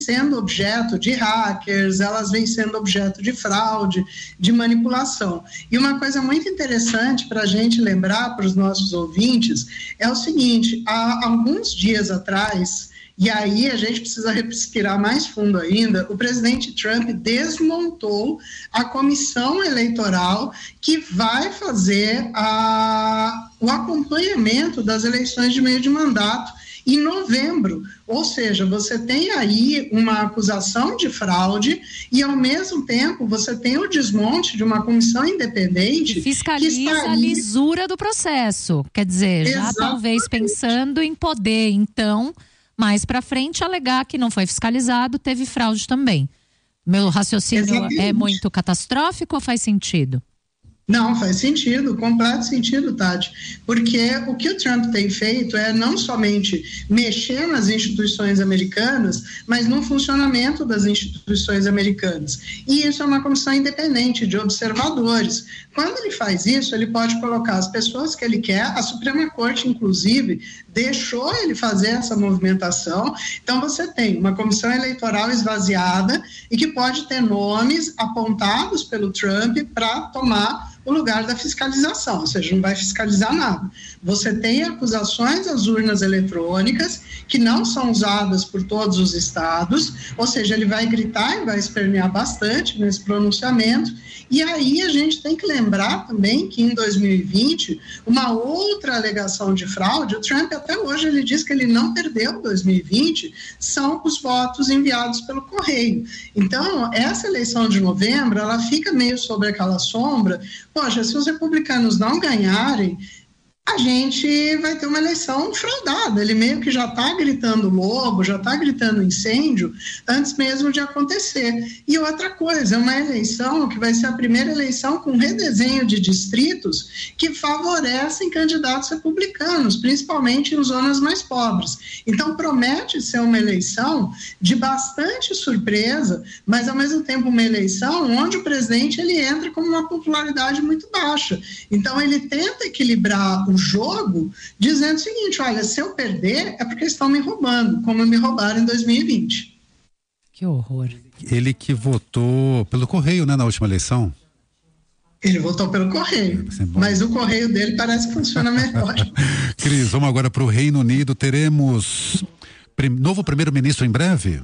sendo objeto de hackers, elas vêm sendo objeto de fraude, de manipulação. E uma coisa muito interessante para a gente lembrar para os nossos ouvintes é o seguinte: há alguns dias atrás, e aí a gente precisa respirar mais fundo ainda, o presidente Trump desmontou a comissão eleitoral que vai fazer o acompanhamento das eleições de meio de mandato em novembro. Ou seja, você tem aí uma acusação de fraude e, ao mesmo tempo, você tem o desmonte de uma comissão independente que fiscaliza a lisura do processo. Quer dizer, já Exatamente. Talvez pensando em poder, então, mais para frente, alegar que não foi fiscalizado, teve fraude também. Meu raciocínio Exatamente. É muito catastrófico ou faz sentido? Não, faz sentido, completo sentido, Tati, porque o que o Trump tem feito é não somente mexer nas instituições americanas, mas no funcionamento das instituições americanas. E isso é uma comissão independente de observadores. Quando ele faz isso, ele pode colocar as pessoas que ele quer, a Suprema Corte, inclusive, deixou ele fazer essa movimentação. Então, você tem uma comissão eleitoral esvaziada e que pode ter nomes apontados pelo Trump para tomar o lugar da fiscalização, ou seja, não vai fiscalizar nada. Você tem acusações às urnas eletrônicas que não são usadas por todos os estados, ou seja, ele vai gritar e vai espernear bastante nesse pronunciamento. E aí a gente tem que lembrar também que em 2020, uma outra alegação de fraude, o Trump até hoje ele diz que ele não perdeu 2020, são os votos enviados pelo correio. Então, essa eleição de novembro, ela fica meio sobre aquela sombra. Poxa, se os republicanos não ganharem, a gente vai ter uma eleição fraudada. Ele meio que já está gritando lobo, já está gritando incêndio antes mesmo de acontecer. E outra coisa, é uma eleição que vai ser a primeira eleição com redesenho de distritos que favorecem candidatos republicanos, principalmente em zonas mais pobres. Então promete ser uma eleição de bastante surpresa, mas ao mesmo tempo uma eleição onde o presidente ele entra com uma popularidade muito baixa. Então ele tenta equilibrar o jogo, dizendo o seguinte: olha, se eu perder é porque estão me roubando, como me roubaram em 2020. Que horror. Ele que votou pelo correio, né, na última eleição? Ele votou pelo correio, mas o correio dele parece que funciona melhor. Cris, vamos agora para o Reino Unido. Teremos novo primeiro-ministro em breve?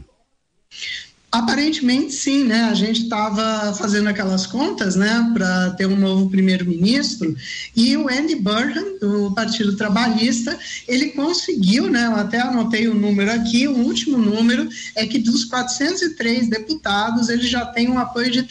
Aparentemente sim, né? A gente estava fazendo aquelas contas, né, para ter um novo primeiro-ministro, e o Andy Burnham, do Partido Trabalhista, ele conseguiu, né, eu até anotei o número aqui, o último número é que dos 403 deputados, ele já tem um apoio de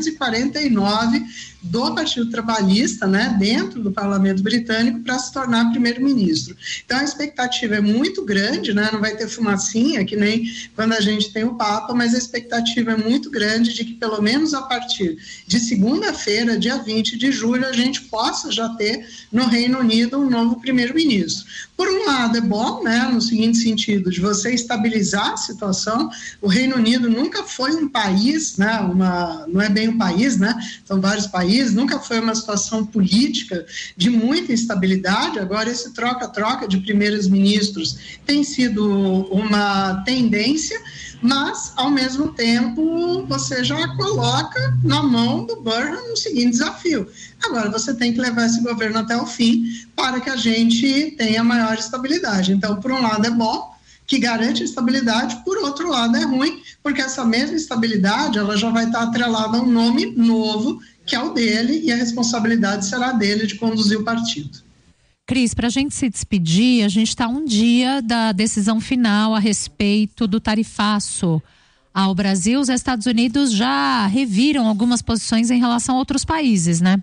349 do Partido Trabalhista, né, dentro do Parlamento Britânico, para se tornar primeiro-ministro. Então a expectativa é muito grande, né, não vai ter fumacinha, que nem quando a gente tem o Papa, mas a expectativa é muito grande de que pelo menos a partir de segunda-feira, dia 20 de julho, a gente possa já ter no Reino Unido um novo primeiro-ministro. Por um lado é bom, né, no seguinte sentido, de você estabilizar a situação. O Reino Unido nunca foi um país, né, não é bem um país, né, são vários países, nunca foi uma situação política de muita instabilidade. Agora esse troca-troca de primeiros ministros tem sido uma tendência, mas ao mesmo tempo você já coloca na mão do Burnham o seguinte desafio: agora você tem que levar esse governo até o fim para que a gente tenha maior estabilidade. Então, por um lado é bom, que garante a estabilidade, por outro lado é ruim, porque essa mesma estabilidade ela já vai estar atrelada a um nome novo, que é o dele, e a responsabilidade será dele de conduzir o partido. Cris, para a gente se despedir, a gente está a um dia da decisão final a respeito do tarifaço ao Brasil. Os Estados Unidos já reviram algumas posições em relação a outros países, né?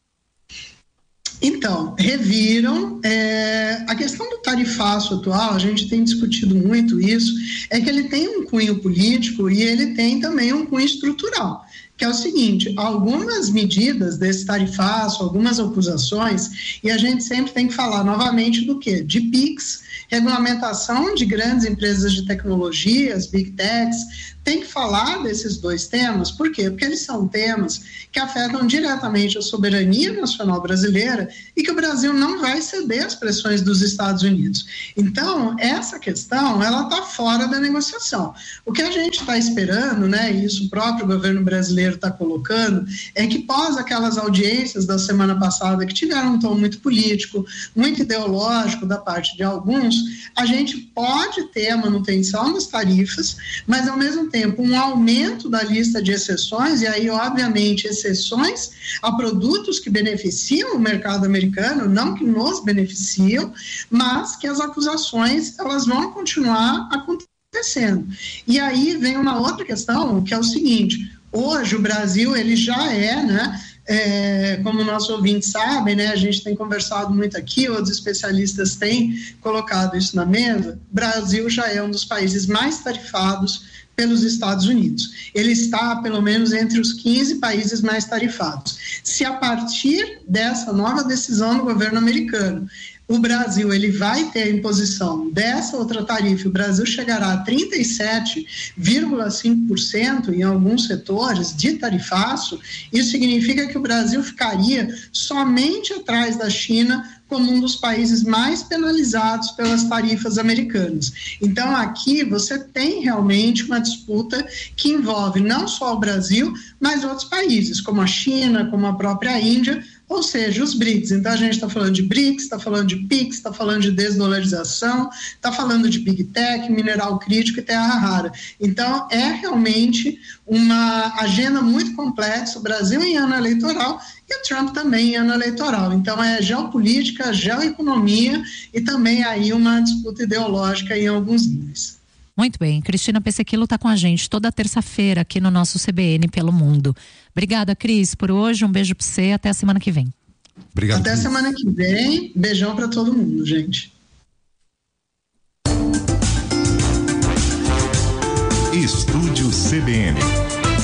Então, reviram. A questão do tarifaço atual, a gente tem discutido muito isso, é que ele tem um cunho político e ele tem também um cunho estrutural, que é o seguinte: algumas medidas desse tarifaço, algumas acusações, e a gente sempre tem que falar novamente do quê? De PIX, regulamentação de grandes empresas de tecnologias, Big Techs. Tem que falar desses dois temas, por quê? Porque eles são temas que afetam diretamente a soberania nacional brasileira e que o Brasil não vai ceder às pressões dos Estados Unidos. Então, essa questão, ela está fora da negociação. O que a gente está esperando, né, e isso o próprio governo brasileiro está colocando, é que pós aquelas audiências da semana passada que tiveram um tom muito político, muito ideológico da parte de alguns, a gente pode ter a manutenção das tarifas, mas ao mesmo tempo um aumento da lista de exceções, e aí obviamente exceções a produtos que beneficiam o mercado americano, não que nos beneficiam, mas que as acusações elas vão continuar acontecendo. E aí vem uma outra questão, que é o seguinte: hoje o Brasil ele já é, né, como nossos ouvintes sabem, né, a gente tem conversado muito aqui, outros especialistas têm colocado isso na mesa, o Brasil já é um dos países mais tarifados pelos Estados Unidos. Ele está, pelo menos, entre os 15 países mais tarifados. Se a partir dessa nova decisão do governo americano, o Brasil ele vai ter a imposição dessa outra tarifa, o Brasil chegará a 37,5% em alguns setores de tarifaço, isso significa que o Brasil ficaria somente atrás da China como um dos países mais penalizados pelas tarifas americanas. Então, aqui você tem realmente uma disputa que envolve não só o Brasil, mas outros países, como a China, como a própria Índia, ou seja, os BRICS. Então, a gente está falando de BRICS, está falando de PIX, está falando de desdolarização, está falando de Big Tech, mineral crítico e terra rara. Então, é realmente uma agenda muito complexa, o Brasil em ano eleitoral e o Trump também em ano eleitoral. Então, é geopolítica, geoeconomia e também aí uma disputa ideológica em alguns níveis. Muito bem, Cristina Pessequilo está com a gente toda terça-feira aqui no nosso CBN Pelo Mundo. Obrigada, Cris, por hoje, um beijo para você, até a semana que vem. Obrigado, até Cris. Semana que vem, beijão para todo mundo, gente. Estúdio CBN.